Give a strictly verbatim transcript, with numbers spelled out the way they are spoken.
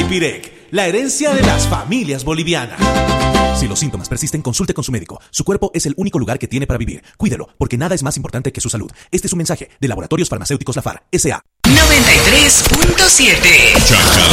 Alpirec, la herencia de las familias bolivianas. Si los síntomas persisten, consulte con su médico. Su cuerpo es el único lugar que tiene para vivir. Cuídelo, porque nada es más importante que su salud. Este es un mensaje de Laboratorios Farmacéuticos Lafar, S A noventa y tres punto siete